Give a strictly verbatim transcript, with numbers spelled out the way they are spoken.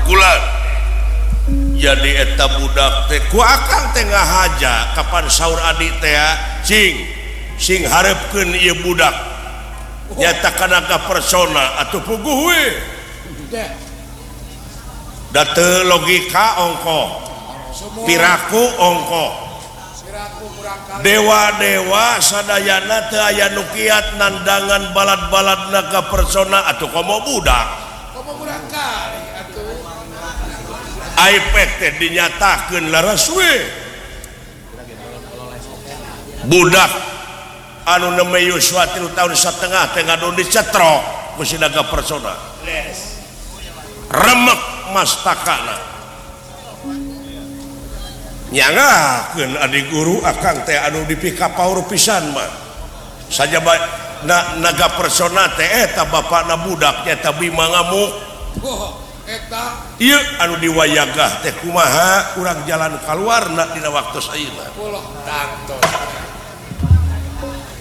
bulan jadi eta budak teh ku akang tengah haja kapan saur adik teh sing sing harepkeun ieu budak nyata kana ka persona atuh puguh we da teu logika ongko piraku ongko dewa-dewa sadayana teu aya nu kiat nandangan balad-baladna ka persona atuh komo budak komo budak kali atuh iPad teh dinyatakeun laras we budak anu neme Yuswa tilu tahun satengah teh ngadu dicetrok ku sidaga persona remek mastakana nyangakeun adik guru akang teh anu dipika paur pisan mah saja ba, na, naga persona teh eta bapakna budak eta Bima ngamuk eta ieu anu diwayagah teh kumaha urang jalan kaluarna dina waktu saeuna ulah tangtos